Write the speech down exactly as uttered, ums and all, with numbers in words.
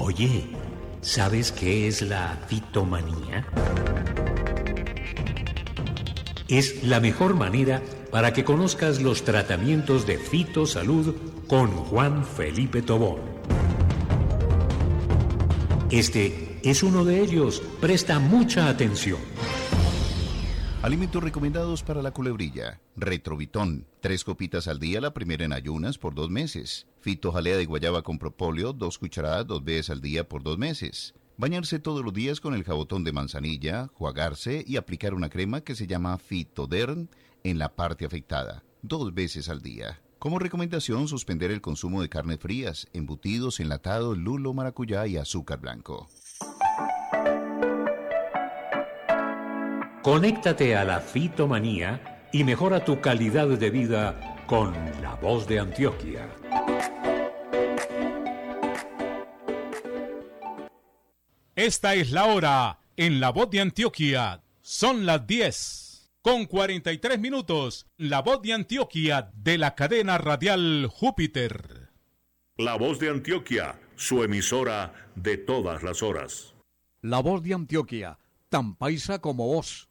Oye, ¿sabes qué es la fitomanía? Es la mejor manera para que conozcas los tratamientos de fitosalud con Juan Felipe Tobón. Este es uno de ellos. Presta mucha atención. Alimentos recomendados para la culebrilla. Retrovitón, tres copitas al día, la primera en ayunas por dos meses. Fitojalea de guayaba con propóleo, dos cucharadas dos veces al día por dos meses. Bañarse todos los días con el jabotón de manzanilla, juagarse y aplicar una crema que se llama Fitoderm en la parte afectada, dos veces al día. Como recomendación, suspender el consumo de carnes frías, embutidos, enlatados, lulo, maracuyá y azúcar blanco. Conéctate a la fitomanía y mejora tu calidad de vida con La Voz de Antioquia. Esta es la hora en La Voz de Antioquia. Son las diez con cuarenta y tres minutos. La Voz de Antioquia de la cadena radial Júpiter. La Voz de Antioquia, su emisora de todas las horas. La Voz de Antioquia, tan paisa como vos.